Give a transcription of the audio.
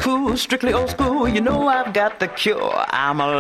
cool, strictly old school. You know I've got the cure. I'm a